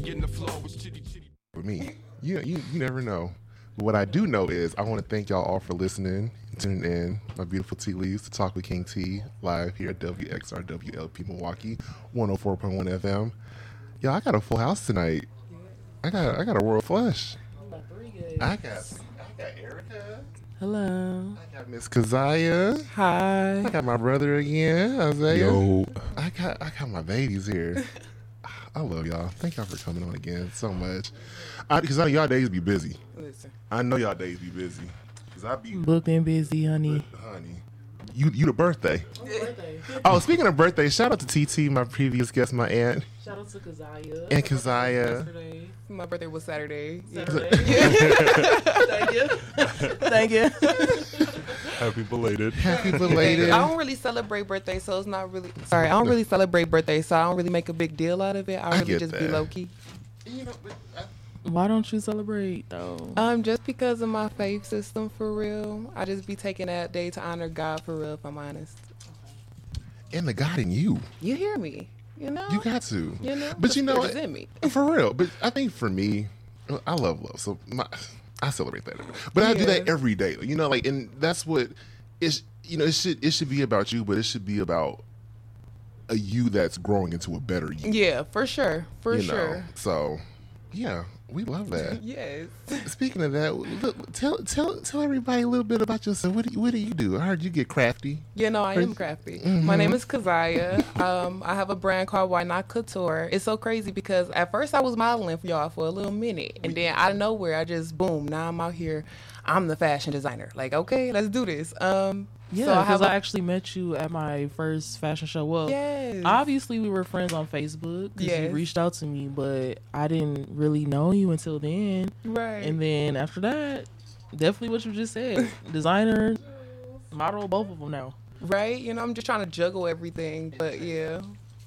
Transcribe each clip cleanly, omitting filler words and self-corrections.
For me, you never know. But what I do know is I want to thank y'all all for listening and tuning in. My beautiful tea leaves to Talk with King T live here at WXR WLP Milwaukee 104.1 FM. Yo, I got a full house tonight. I got a world flush. I got Erica. Hello. I got Miss Keziah. Hi. I got my brother again, Isaiah. Yo. I got my babies here. I love y'all. Thank y'all for coming on again so much. Because I know y'all days be busy. Listen. I know y'all days be busy. Because I be Booked and busy, honey. honey. You the birthday. Oh, speaking of birthday, shout out to TT, my previous guest, my aunt. Shout out to Keziah. And Keziah. My birthday was Saturday. Thank you. Thank you. Happy belated. Happy belated. I don't really celebrate birthdays, so it's not really. Sorry, I don't really celebrate birthdays, so I don't really make a big deal out of it. I really get just be that. low key. You know, Why don't you celebrate though? Just because of my faith system, for real. I just be taking that day to honor God, for real. If I'm honest. and the God in you. You hear me? You know. You got to. You know. But you know it's what? in me. For real. But I think for me, I love love. So I celebrate that. But I do that every day. You know, like, and that's what it's, you know, it should be about you, but it should be about a you that's growing into a better you. Yeah, for sure. For you sure. know? So, yeah, we love that. Yes. Speaking of that, look, tell everybody a little bit about yourself. What do you do? I heard you get crafty. You know, I am crafty. My name is Keziah. I have a brand called Why Not Couture. It's so crazy because at first I was modeling for y'all for a little minute. And then out of nowhere, I just, boom, now I'm out here. I'm the fashion designer. Like, okay, let's do this. Yeah, so because I actually met you at my first fashion show. Well, Yes. obviously we were friends on Facebook because you Yes. reached out to me, but I didn't really know you until then. Right. And then after that, definitely what you just said, designer, model, both of them now. Right? You know, I'm just trying to juggle everything. But yeah.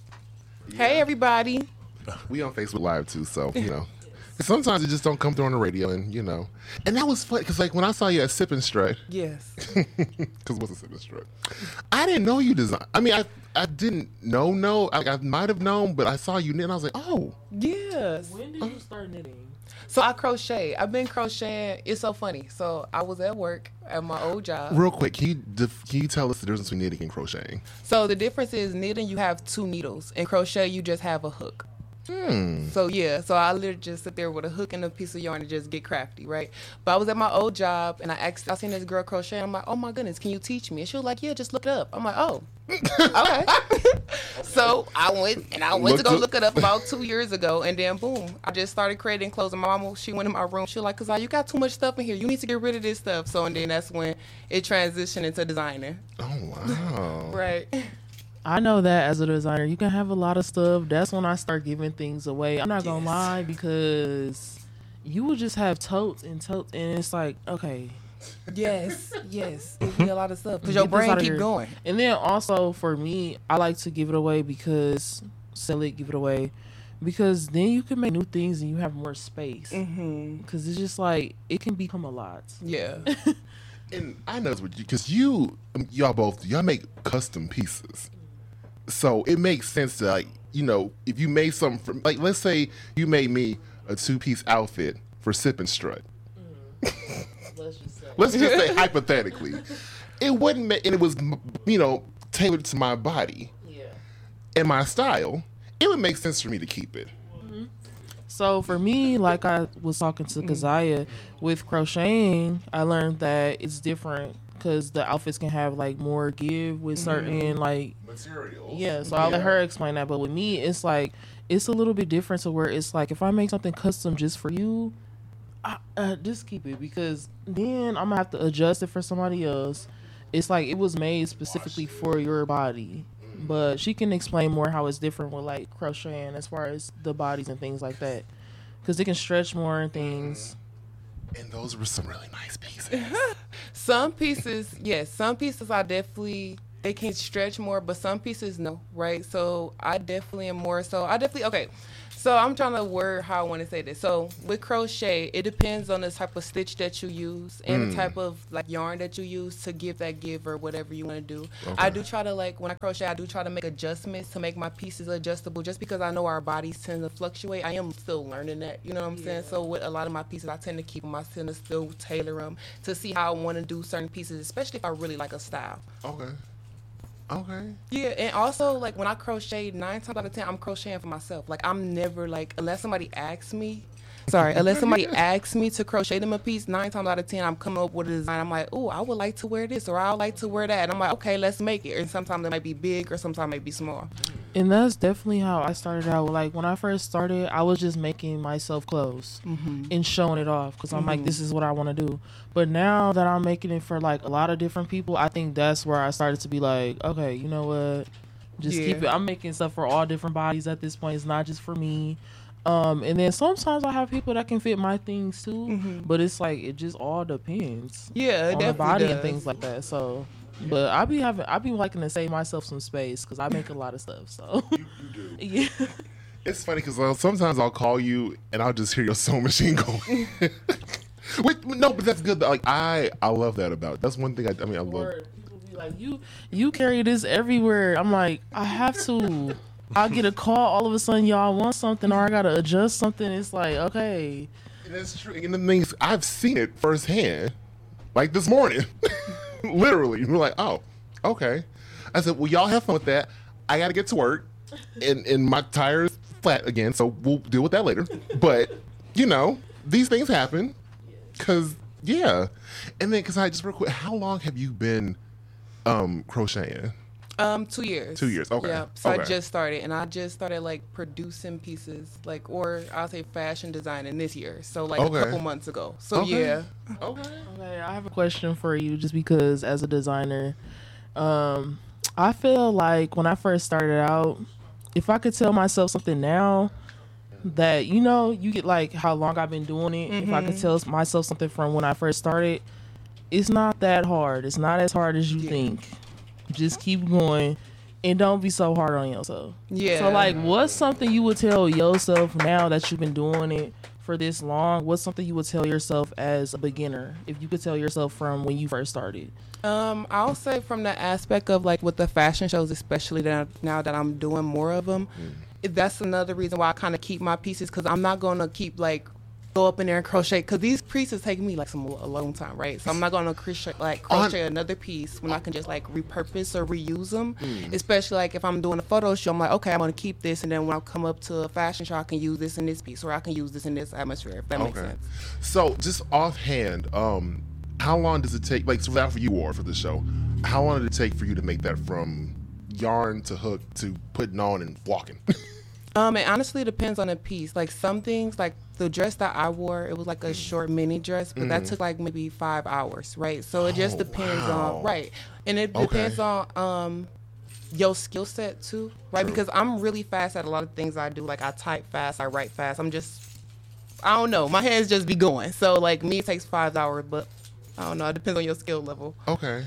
Hey, everybody. We on Facebook Live too, so you know. Sometimes it just don't come through on the radio, and you know. And that was fun because, like, when I saw you at Sip and Strut, Yes. because what's a Sip and Strut? I didn't know you design. I mean, I didn't know. I might have known, but I saw you knit, and I was like, oh. Yes. When did you start knitting? So I crochet. I've been crocheting. It's so funny. So I was at work at my old job. Real quick, can you tell us the difference between knitting and crocheting? So the difference is knitting, you have 2 needles. And crochet, you just have a hook. So yeah, so I literally just sit there with a hook and a piece of yarn and just get crafty, right? But I was at my old job and I seen this girl crochet. I'm like, oh my goodness, can you teach me? And she was like, yeah, just look it up. I'm like, oh, okay. So I went to go look it up about 2 years ago, and then boom, I just started creating clothes. And my mama, she went in my room. She was like, "Cause you got too much stuff in here. You need to get rid of this stuff." So and then that's when it transitioned into designing. Oh wow! Right. I know that as a designer, you can have a lot of stuff. That's when I start giving things away. I'm not gonna lie, because you would just have totes, and it's like, okay. Yes. It'd be a lot of stuff because your Get this brain outta keep here. going. And then also for me, I like to give it away because give it away, because then you can make new things and you have more space. Because it's just like it can become a lot. Yeah. And I know it's with you because y'all make custom pieces. So it makes sense to, like, you know, if you made something from, like, let's say you made me a 2-piece outfit for Sip and Strut. Let's just say hypothetically, it wouldn't make, and it was, you know, tailored to my body and my style. It would make sense for me to keep it. So for me, like I was talking to Keziah, with crocheting, I learned that it's different because the outfits can have like more give with certain like Material. Yeah, so I'll let her explain that. But with me, it's like it's a little bit different to where it's like if I make something custom just for you, just keep it, because then I'm gonna have to adjust it for somebody else. It's like it was made specifically for your body. But she can explain more how it's different with like crocheting as far as the bodies and things like that, because it can stretch more and things. And those were some really nice pieces. Some pieces, yes. Some pieces they can stretch more, but some pieces no, right? So I definitely am more so. Okay. So I'm trying to word how I want to say this. So with crochet, it depends on the type of stitch that you use and the type of like yarn that you use to give that give or whatever you want to do. Okay. I do try to like when I crochet, I do try to make adjustments to make my pieces adjustable. Just because I know our bodies tend to fluctuate, I am still learning that. You know what I'm saying? So with a lot of my pieces, I tend to keep them. I tend to still tailor them to see how I want to do certain pieces, especially if I really like a style. Okay. Okay. Yeah, and also like when I crochet, 9 times out of 10, I'm crocheting for myself. Like I'm never like unless somebody asks me. Unless somebody asks me to crochet them a piece, 9 times out of 10, I'm coming up with a design. I'm like, oh, I would like to wear this or I would like to wear that. And I'm like, okay, let's make it. And sometimes it might be big or sometimes it might be small. And that's definitely how I started out. Like when I first started, I was just making myself clothes and showing it off because I'm like, this is what I want to do. But now that I'm making it for like a lot of different people, I think that's where I started to be like, okay, you know what? Just keep it. I'm making stuff for all different bodies at this point. It's not just for me. And then sometimes I have people that can fit my things too, but it's like it just all depends. Yeah, it on the definitely body does. and things like that. So, but I be liking to save myself some space because I make a lot of stuff. So, You do. yeah. It's funny because sometimes I'll call you and I'll just hear your sewing machine going. Wait, no, but that's good. Like I love that about it. That's one thing. I love. Or people be like, you carry this everywhere. I'm like, I have to. I'll get a call all of a sudden, y'all want something, or I gotta adjust something. It's like, okay. And that's true. And the thing is, I've seen it firsthand, like this morning. Literally, we're like, oh, okay. I said, well, y'all have fun with that. I gotta get to work, and my tire's flat again, so we'll deal with that later. But you know, these things happen, cause yeah. And then, cause I just real quick, how long have you been crocheting? 2 years. 2 years, okay. Yeah. So Okay. I just started, and I just started like producing pieces, like, or I'll say fashion designing this year. So like Okay. a couple months ago. So Okay. yeah. Okay. Okay, I have a question for you just because as a designer, I feel like when I first started out, if I could tell myself something now that, you know, you get like how long I've been doing it, if I could tell myself something from when I first started, it's not that hard. It's not as hard as you think. Just keep going and don't be so hard on yourself. Yeah. So like what's something you would tell yourself now that you've been doing it for this long? What's something you would tell yourself as a beginner if you could tell yourself from when you first started? I'll say from the aspect of like with the fashion shows, especially that now that I'm doing more of them, that's another reason why I kind of keep my pieces, because I'm not going to keep like go up in there and crochet, because these pieces take me like a long time, right? So I'm not going to crochet another piece when I can just like repurpose or reuse them. Especially like if I'm doing a photo show, I'm like, okay, I'm going to keep this, and then when I come up to a fashion show, I can use this in this piece, or I can use this in this atmosphere, if that makes sense. So just offhand, how long does it take? Like, so that for you or for the show, how long did it take for you to make that from yarn to hook to putting on and walking? It honestly depends on the piece. Like some things, like the dress that I wore, it was like a short mini dress, but that took like maybe 5 hours, right? So it just depends on, right. And it depends on your skill set too, right? True. Because I'm really fast at a lot of things I do. Like I type fast, I write fast. I don't know. My hands just be going. So like me, it takes 5 hours, but I don't know. It depends on your skill level. Okay.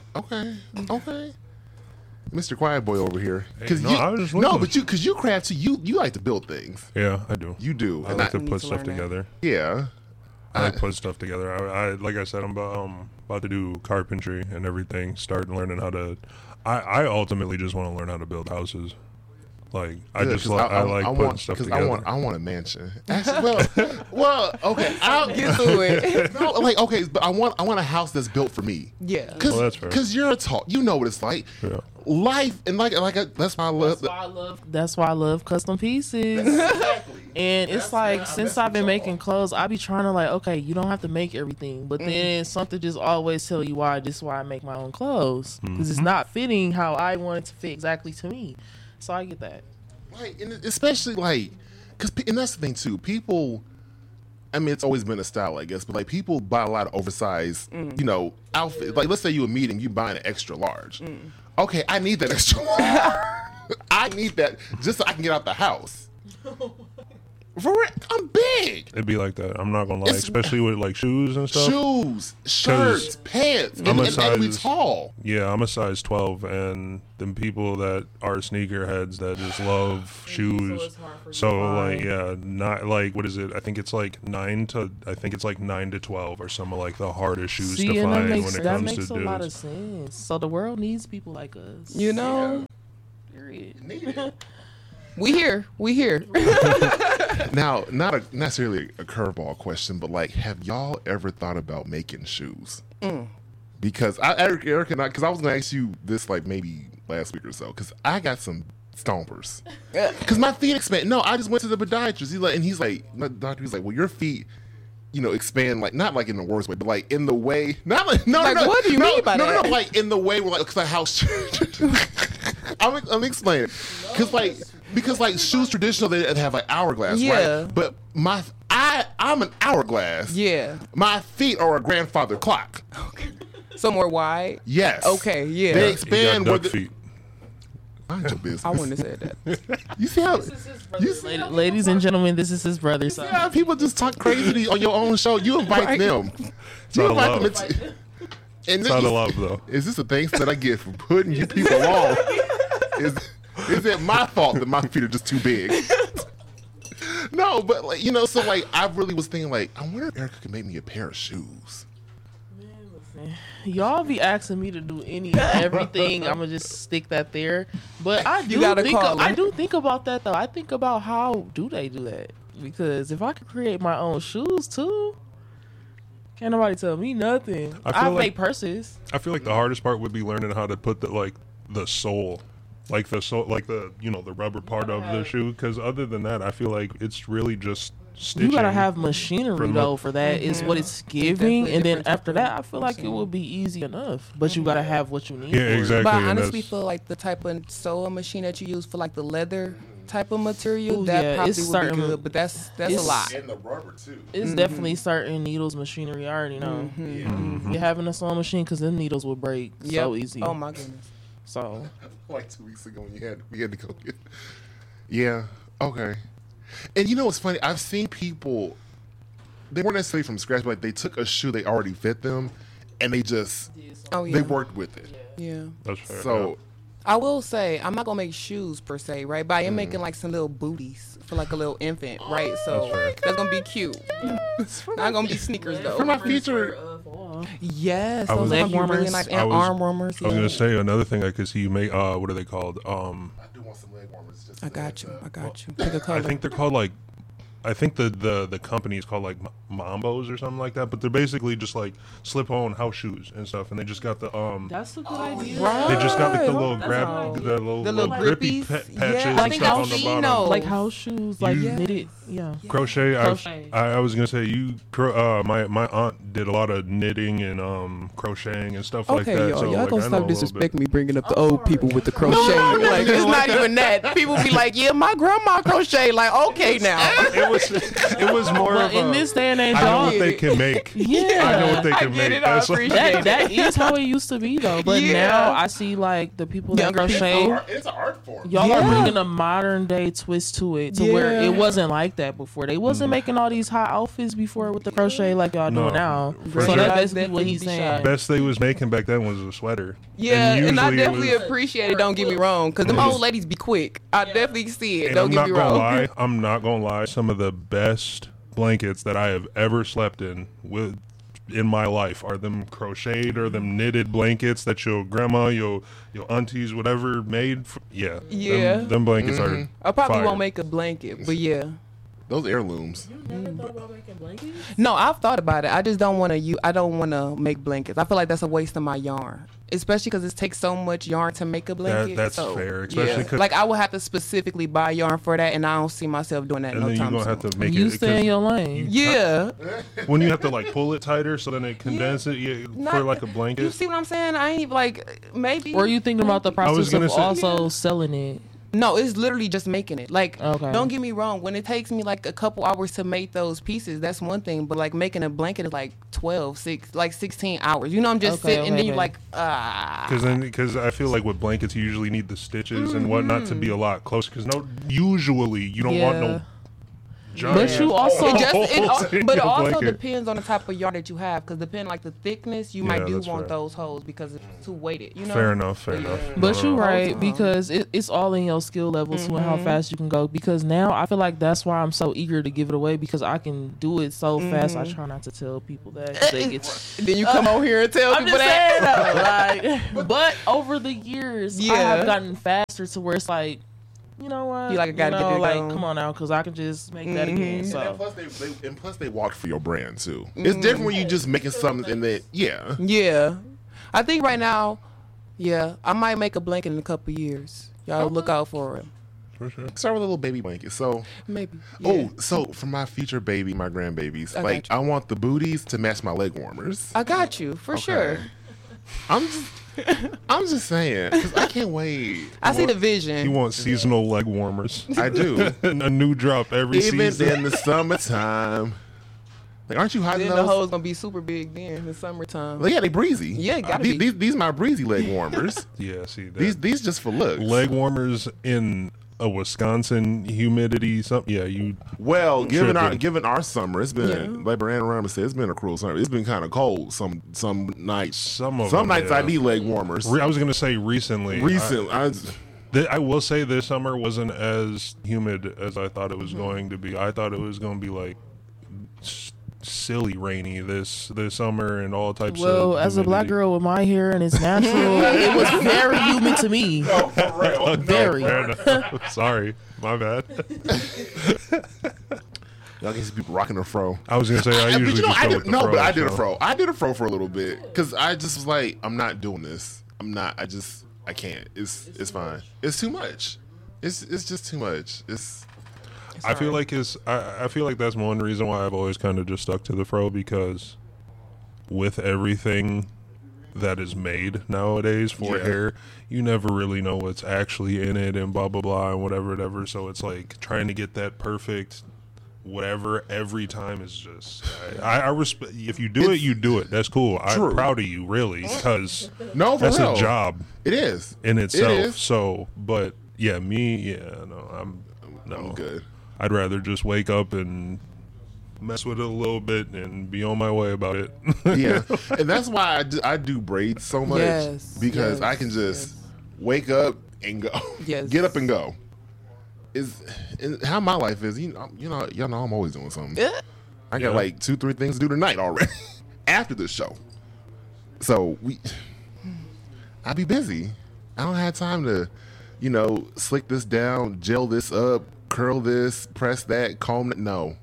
Mr. Quiet Boy over here. Hey, no, I was just listening. Because you craft too. You like to build things. Yeah, I do. You do. I And like to need put to stuff learn that. together. yeah. I like put stuff together. I like I said, I'm about to do carpentry and everything. Start learning how to. I ultimately just want to learn how to build houses. Like I Good, just 'cause I like putting stuff together. I want a mansion. Actually, well, okay. I'll Get to it. No, like okay, but I want a house that's built for me. Yeah. Cause, Well, that's fair. 'cause you're a tall. You know what it's like. Yeah. Life and that's why I love. That's why I love custom pieces. And it's like since I've been making clothes, I be trying to like, okay, you don't have to make everything, but then something just always tell you why. This is why I make my own clothes, because it's not fitting how I want it to fit exactly to me. So I get that. Like, and especially like, and that's the thing too. People, I mean, it's always been a style, I guess, but like people buy a lot of oversized, you know, outfits. Like, let's say you a meeting, you buying an extra large. Okay, I need that extra large. I need that just so I can get out the house. For real, I'm big. It'd be like that. I'm not gonna lie, It's- especially with like shoes and stuff. Shoes, shirts, pants, I'm a and we size- tall. Yeah, I'm a size 12, and them people that are sneakerheads that just love shoes. it's hard for you So to like, find. yeah, not like what is it? I think it's like 9 to 12 or some of like the hardest shoes See, to and find that makes, when it that comes makes to a lot of dudes. sense. So the world needs people like us. You know, Period. we here. Now, not necessarily a curveball question, but like, have y'all ever thought about making shoes? Because Eric and I, because I was gonna ask you this like maybe last week or so, because I got some stompers. Because my feet expand. No, I just went to the podiatrist. He's like, my doctor was like, well, your feet, expand like not like in the worst way, but like in the way. Not like no, Like, no, what do you no, mean by no, that? No, like in the way where like the house. I'm explaining because like shoes traditional they have like hourglass, Yeah. right? But I'm an hourglass. Yeah. My feet are a grandfather clock. Somewhere wide. Yes. Okay, yeah. They You got expand where duck feet. Mind your business. I wouldn't have said that. You see how Ladies and gentlemen, this is his brother. So. yeah, people just talk crazy on your own show. You invite Right. them. It's You out of invite love. them. And It's out of love, though. Is this the thanks that I get for putting you people on? Is it my fault that my feet are just too big? No, but like so like I really was thinking like I wonder if Erica could make me a pair of shoes. Y'all be asking me to do everything. I'm gonna just stick that there. But I do gotta think call I her. do think about that though. I think about how do they do that? Because if I could create my own shoes too, can't nobody tell me nothing. I feel I like- make purses. I feel like the hardest part would be learning how to put the sole, like the rubber part of the shoe. Because other than that, I feel like it's really just stitching. You gotta have machinery from though for that. Is what it's giving, Definitely and then different after type of that, I feel like it machine. will be easy enough. But you gotta have what you need. Yeah, for it. exactly. But I and honestly that's- feel like the type of sewing machine that you use for like the leather type of material, Ooh, that yeah, probably it's would certain- be good. But that's a it's- lot. And the rubber too. It's definitely certain needles machinery. I already know. Mm-hmm. You're having a sewing machine because them needles will break so easy. Oh my goodness. So Like 2 weeks ago when we had to go get. Yeah. Okay. And what's funny? I've seen people. They weren't necessarily from scratch, but like they took a shoe they already fit them, and they just Oh yeah. they worked with it. Yeah. That's fair. So I will say I'm not gonna make shoes per se, right? But I Mm. am making like some little booties for like a little infant, right? So fair. that's gonna be cute. Not gonna be sneakers though. for my future, Yes, I those was- are Leg gonna be really warmers. nice I and was- arm warmers. I was yeah. gonna say another thing I could see you make. What are they called? I do want some leg warmers. Just I got you. I got you. Pick a I color. think they're called like. I think the company is called like Mambos or something like that, but they're basically just like slip-on house shoes and stuff, and they just got the that's a good idea. Right. they just got like the little That's grab how- the little, The little grippy grippies? patches Yeah, and I think stuff I've on the seen bottom. those. Like house shoes, like You- knitted. Yeah. Crochet. Crochet. I was gonna say my aunt did a lot of knitting and crocheting and stuff like Okay, that. y'all, so y'all like, gonna I know a stop little bit. disrespecting me bringing up the old people with the crochet. Like it's not even that. People be like, "Yeah, my grandma crochet." Like, okay, now. It was more But of in a, this day and age, I know y'all, what they can make. Yeah. I know what they I can get make. it, I That's what- appreciate that is how it used to be though. But Yeah. now I see like the people that Younger crochet. people. it's an art form. Y'all Yeah. are bringing a modern day twist to it, to where Yeah. it wasn't like that before. They wasn't making all these hot outfits before with the crochet like y'all No, doing now. for So sure. that's I'd basically what definitely he's be saying. shocked. Best they was making back then was a sweater. Yeah, and I usually it definitely was- appreciate it. Don't get me wrong, because them old ladies be quick. I definitely see it. And Don't I'm get not me gonna wrong. lie. I'm not gonna lie. Some of the best blankets that I have ever slept in my life are them crocheted or them knitted blankets that your grandma, your aunties, whatever made. Yeah, Yeah. Them blankets are. I probably fire. won't make a blanket, but yeah. Those heirlooms. No, I've thought about it. I just don't want to. I don't want to make blankets. I feel like that's a waste of my yarn, especially because it takes so much yarn to make a blanket. that's so, fair, especially 'cause- like I would have to specifically buy yarn for that, and I don't see myself doing that And no then you're time gonna soon. have to make You it. stay in your lane. Yeah, When you have to like pull it tighter so then it condense it for Not- like a blanket. you see what I'm saying? I ain't even like maybe. Or you thinking about the was process gonna of say- also selling it? No, it's literally just making it. Like, Okay. don't get me wrong. When it takes me like a couple hours to make those pieces, that's one thing. But like making a blanket is like 16 hours. You know, I'm just Okay, sitting and then you're okay. like, Because I feel like with blankets you usually need the stitches and whatnot to be a lot closer. Because usually you don't want no But you also But it also depends on the type of yarn that you have, because depending like the thickness, you might want fair. those hoes because it's too weighted. You know. Fair enough. But you're right, because it's all in your skill levels and how fast you can go. Because now I feel like that's why I'm so eager to give it away, because I can do it so fast. I try not to tell people that. 'Cause they get Then you come on here and tell I'm people just that. saying, though, like, but over the years, I have gotten faster to where it's like, you know what? You like, I gotta get it like, going. come on now, because I can just make that again. So. And plus they walked for your brand too. It's different when you just making something and then Yeah. I think right now, I might make a blanket in a couple years. Y'all look out for it. For sure. start with a little baby blanket. So Maybe. so for my future baby, my grandbabies, I like got I want the booties to match my leg warmers. I got you for sure. I'm just saying, 'cause I can't wait. I see the You vision. want seasonal leg warmers? I do. A new drop every Even season. in the summertime. Like, aren't you hot Then the enough? hoes gonna be super big then in the summertime. Like, yeah, they breezy. Yeah, gotta be. These my breezy leg warmers. Yeah, see that. these just for looks. leg warmers in a Wisconsin humidity. You Well, given tripping. our summer, it's been like Brandon Ramos said, it's been a cruel summer. It's been kind of cold some nights. Some of Some them, nights yeah. I need leg warmers. I was gonna say recently. I will say this summer wasn't as humid as I thought it was going to be. I thought it was going to be like silly rainy this summer and all types of. Well, as a black humidity. girl with my hair and it's natural, it was very humid to me. Very. Fair enough. Sorry, my bad. Y'all can see people rocking a fro. I was gonna say I usually just go with the fro, but I did a so. fro. I did a fro for a little bit because I just was like, I'm not doing this. I'm not. I can't. It's fine. It's too much. It's just too much. I feel like I feel like that's one reason why I've always kind of just stuck to the fro, because with everything that is made nowadays for hair, you never really know what's actually in it and blah blah blah and whatever. So it's like trying to get that perfect whatever every time is just. I respect if you do it, you do it. That's cool. True. I'm proud of you, really, because No, for that's real. a job It is in itself. It is. So, but yeah, I'm good. I'd rather just wake up and mess with it a little bit and be on my way about it. Yeah, and that's why I do braids so much, Yes, because yes, I can just wake up and go. Yes. Get up and go. And how my life is, y'all know I'm always doing something. I got like 2-3 things to do tonight already after the show. So I be busy. I don't have time to, slick this down, gel this up, curl this, press that, comb it. No.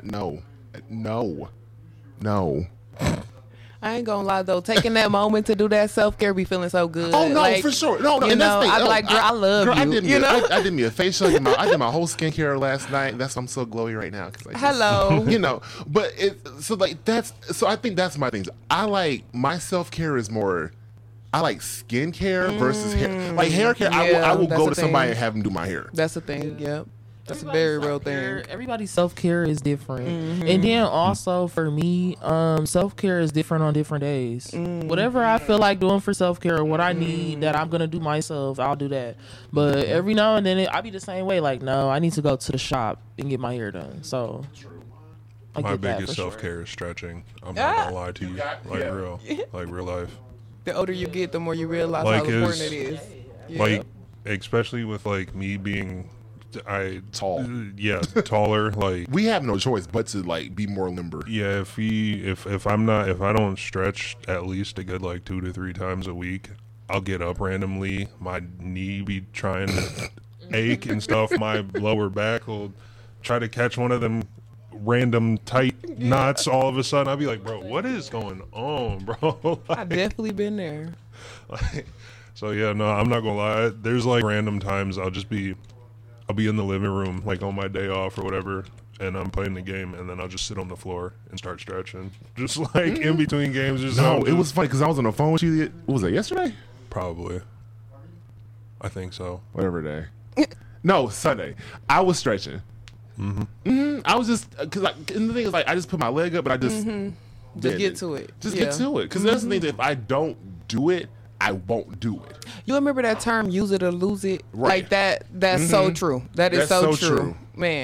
I ain't gonna lie though, taking that moment to do that self care be feeling so good. Oh no, Like, for sure. No, you and that's know, the thing. I be like, girl, I love I you. did me, You know? I did me a facial. I did my whole skincare last night. That's why I'm so glowy right now. Hello. But I think that's my thing. I like my self care is more. I like skincare versus hair. Like hair care, I will that's go the to somebody thing. and have them do my hair. That's the thing. Yep. That's a very real thing. Everybody's self-care is different. And then also for me, self-care is different on different days. Whatever I feel like doing for self-care or what I need that I'm going to do myself, I'll do that. But every now and then I be the same way. Like, no, I need to go to the shop and get my hair done. So I My get that biggest for sure. self-care is stretching. I'm not gonna lie to you, like real life. The older you get, the more you realize Like, how important it is. Yeah. Like, especially with like me being Tall. Taller. Like, We have no choice but to like be more limber. yeah, if I don't stretch at least a good like 2 to 3 times a week, I'll get up randomly. My knee be trying to ache and stuff. My lower back will try to catch one of them random tight knots. All of a sudden, I'll be like, bro, what is going on, bro? I definitely been there. So yeah, no, I'm not gonna lie. There's like random times I'll be in the living room like on my day off or whatever, and I'm playing the game, and then I'll just sit on the floor and start stretching, just like in between games. Just No, it was funny because I was on the phone with you. What was it, yesterday? probably. I think so. Whatever day. No, Sunday. I was stretching. I was just because and the thing is like I just put my leg up and I just did get it. to it. Just Yeah. get to it because that's the thing. That if I don't do it, I won't do it. You remember that term, use it or lose it? Right. Like that, that's so true. That is That's so so true. true. Man.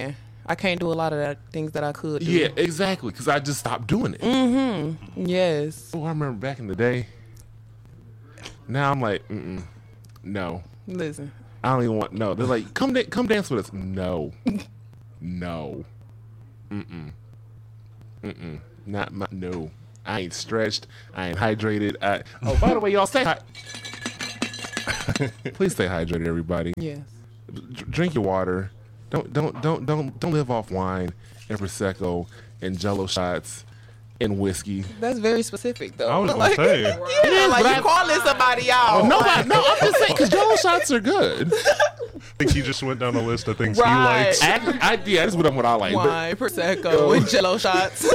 I can't do a lot of the things that I could do. Yeah, exactly. Because I just stopped doing it. Yes. Oh, I remember back in the day. Now I'm like, no. Listen. I don't even want. No, they're like, come dance with us. No, no, not my. No, I ain't stretched. I ain't hydrated. Oh, by the way, y'all stay. Please stay hydrated, everybody. Yes. Drink your water. Don't live off wine and prosecco and Jello shots and whiskey. That's very specific, though. I was gonna say. Yeah, like you calling somebody out. No, I'm just saying because Jello shots are good. I think he just went down a list of things Right. he likes. Yeah, that's what I like. but- Wine, prosecco, and Jello shots.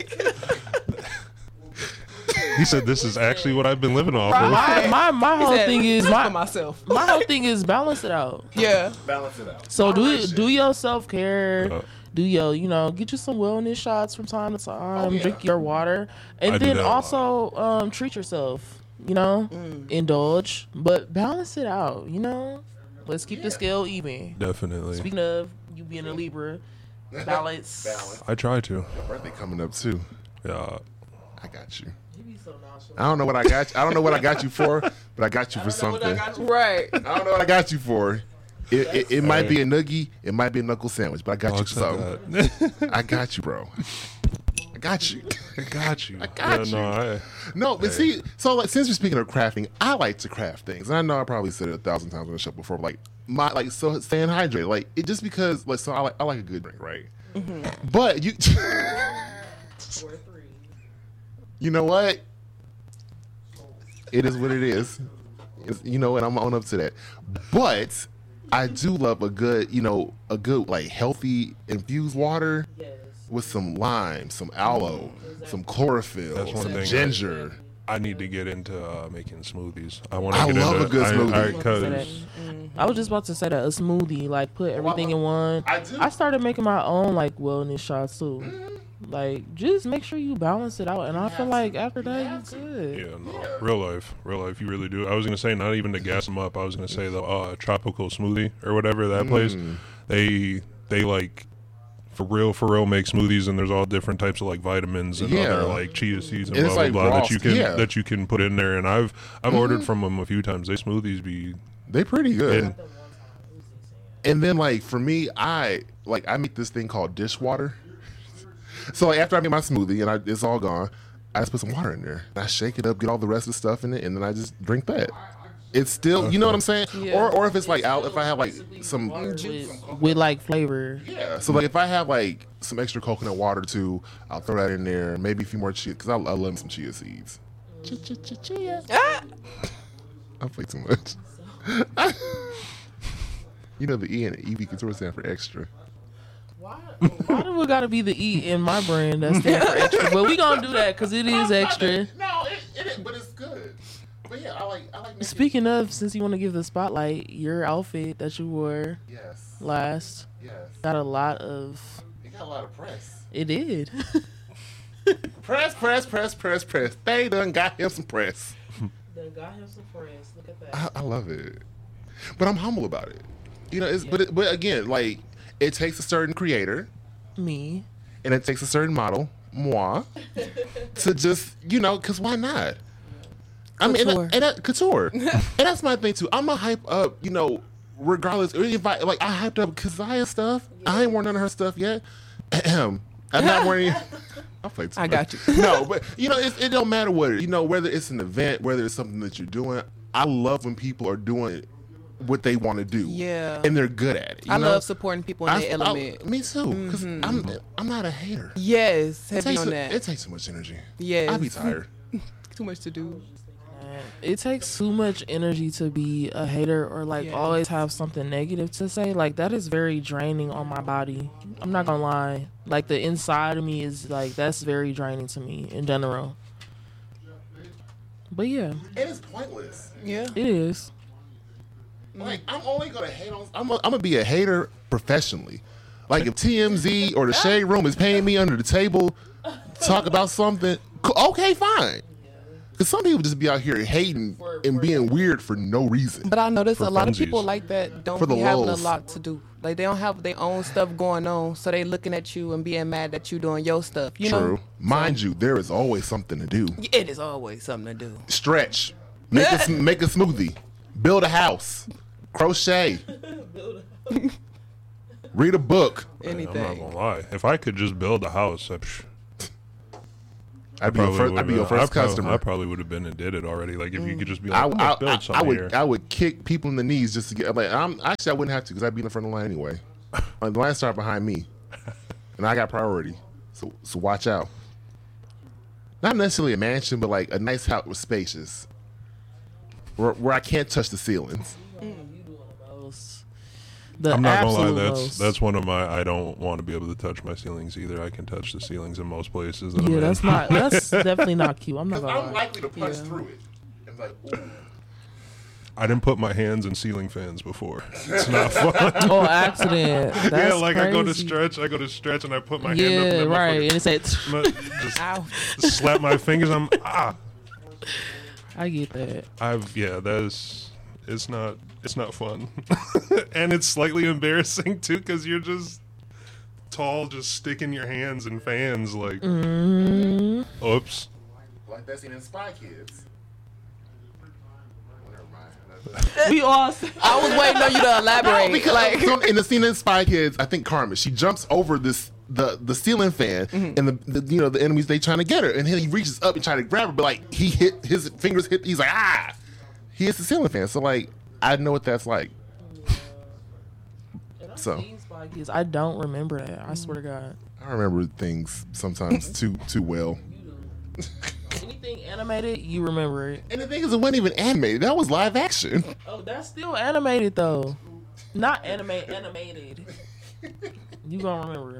He said, "This is actually what I've been living off Right. of." My He whole said, thing is for myself. my whole thing is balance it out. Yeah. Balance it out. So do your self care. Yeah. Do your get you some wellness shots from time to time. yeah. Drink your water, and I do then that a also treat yourself. Indulge, but balance it out. Let's keep the scale even. Definitely. Speaking of you being a Libra, balance. I try to. Birthday coming up too. Yeah. I got you. You be so nonchalant. I don't know what I got. I don't know what I got you for, but I got you for something. Right. I don't know what I got you for. It might be a noogie, it might be a knuckle sandwich, but I got you for something. I got you, bro. I got you. I got you. got you. No, No, but see, so like since we're speaking of crafting, I like to craft things, and I know I probably said it 1,000 times on the show before. Like so staying hydrated, like it just because like so I like a good drink, right? But you, you know what? It is what it is. And I'm on up to that. But I do love a good like healthy infused water with some lime, some aloe, some chlorophyll, That's one some thing ginger. I need to get into making smoothies. I want I to get love into a good smoothie. Because I was just about to say that a smoothie, like put everything in one. I do. I started making my own like wellness shots too. Like just make sure you balance it out, and I feel like after that you good. yeah, no, real life, you really do. I was gonna say not even to gas them up. I was gonna say the tropical smoothie or whatever that place. They like for real make smoothies, and there's all different types of like vitamins and Yeah. other like chia seeds and And blah it's blah like blah raw- that you can put in there. And I've ordered from them a few times. They smoothies be They pretty good. And- And then like for me, I make this thing called dishwater. So like after I make my smoothie and it's all gone, I just put some water in there. And I shake it up, get all the rest of the stuff in it, and then I just drink that. It's still, you know what I'm saying? Yeah. Or if it's like out, if I have like some With like flavor. yeah. So like if I have like some extra coconut water too, I'll throw that in there. Maybe a few more chia because I love some chia seeds. Chia. I play too much. The E and EV can stand for extra. Why do we gotta be the E in my brand? That's stand for extra. But we gonna do that because it is extra. No, it but it's good. But yeah, I like Speaking of, since you want to give the spotlight, your outfit that you wore Yes. last Yes. got a lot of. It got a lot of press. It did. Press. They done got him some press. They got him some friends. Look at that. I love it. But I'm humble about it. But again, like it takes a certain creator Me. and it takes a certain model, moi, to just, because why not? I mean, Couture. couture. And that's my thing too. I'm gonna hype up, regardless. If I hyped up Kazaya stuff. I ain't worn none of her stuff yet. I'm not wearing. I'll play too I much. got you. No, but it don't matter what whether it's an event, whether it's something that you're doing. I love when people are doing what they want to do. Yeah. And they're good at it. I love supporting people in their element. Me too. Because I'm not a hater. Yes, It heavy takes, on that. it takes too much energy. Yes. I'll be tired. Too much to do. It takes too much energy to be a hater or like Yes. always have something negative to say. Like that is very draining on my body. I'm not gonna lie. Like the inside of me is like that's very draining to me in general. But yeah, It is pointless. Yeah. it is. Like I'm only gonna hate on. I'm gonna be a hater professionally. Like if TMZ or the Shade Room is paying me under the table to talk about something, okay, fine. Because some people just be out here hating and being weird for no reason. But I noticed For a lot of funsies. people like that don't For the be having a lulz. lot to do. Like they don't have their own stuff going on, so they looking at you and being mad that you doing your stuff. You know, True. Mind you, there is always something to do. it is always something to do. Stretch. Make make a smoothie. Build a house. Crochet. Read a book. I'm not Anything. gonna lie. If I could just build a house, I'd be your first customer. I probably would have been and did it already. Like if you could just be I, like, I'm gonna build I something would here. I would kick people in the knees just to get like I wouldn't have to because I'd be in the front of the line anyway. The line started behind me, and I got priority. So watch out. Not necessarily a mansion, but like a nice house with spacious, where I can't touch the ceilings. The I'm not gonna lie. absolute most. That's one of my. I don't want to be able to touch my ceilings either. I can touch the ceilings in most places. That I'm Yeah, in. that's not. That's definitely not cute. I'm not gonna lie. likely to punch Yeah. through it. I'm like, ooh. I didn't put my hands in ceiling fans before. It's not fun. Oh, accident. That's Yeah, like crazy. I go to stretch, and I put my hand up. Yeah, And then right. And it said, just Ow. slap my fingers. I get that. It's not fun, and it's slightly embarrassing too because you're just tall, just sticking your hands in fans like. Oops. Like that scene in Spy Kids. Never mind. We all. I was waiting on you to elaborate. Because like, in the scene in Spy Kids, I think Carmen, she jumps over the ceiling fan, and the enemies they trying to get her, and then he reaches up and try to grab her, but like his fingers hit. He's like he hits the ceiling fan. So like I know what that's like. So I don't remember that. I swear to God. I remember things sometimes too well. Anything animated, you remember it. And the thing is, it wasn't even animated. That was live action. Oh, that's still animated though. Not animated. You gonna remember?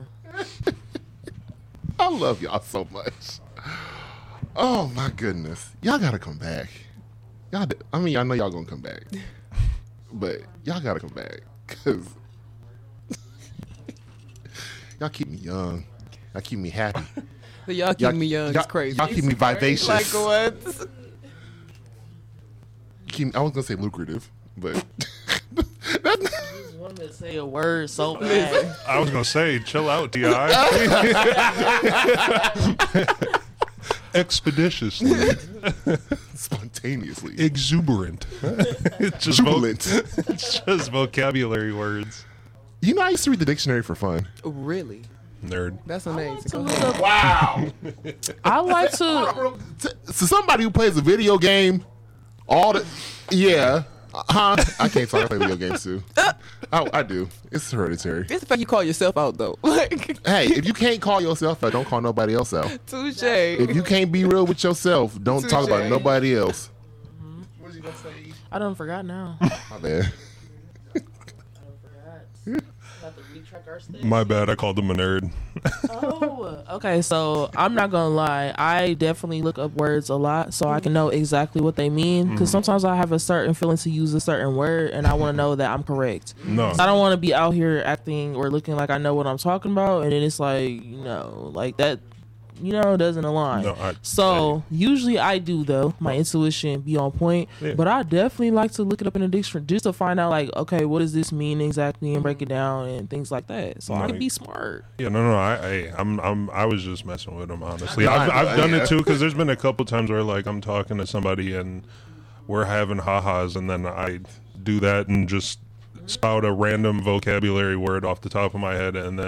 I love y'all so much. Oh my goodness, y'all gotta come back. I know y'all gonna come back, but y'all gotta come back because y'all keep me young. Y'all keep me happy. y'all keep me young. It's crazy. Y'all keep me vivacious. Like what? I was gonna say lucrative, but I just wanted to say a word so bad. I was gonna say, chill out, Ti. Expeditiously, spontaneously, exuberant, just jubilant. just vocabulary words. You know, I used to read the dictionary for fun. Really? Nerd. That's amazing. To Go look ahead. up- Wow. I like to. So somebody who plays a video game, I can't talk. I play video games too. I do. It's hereditary. It's the fact you call yourself out though. Like, Hey, if you can't call yourself out, don't call nobody else out. touche. If you can't be real with yourself, don't talk about Touche. nobody else. I don't forgot now. My bad. My bad. I called him a nerd. Oh, okay. So I'm not gonna lie. I definitely look up words a lot so I can know exactly what they mean. Because sometimes I have a certain feeling to use a certain word, and I want to know that I'm correct. No. So I don't want to be out here acting or looking like I know what I'm talking about, and then it's like like that. Doesn't align. No, So usually I do though. My intuition be on point, Yeah. but I definitely like to look it up in a dictionary just to find out like, okay, what does this mean exactly, and break it down and things like that. So I Right. can be smart. Yeah, no. I was just messing with him, honestly. No, I've done yeah. it too because there's been a couple times where like I'm talking to somebody and we're having ha-has, and then I do that and just spout a random vocabulary word off the top of my head, and then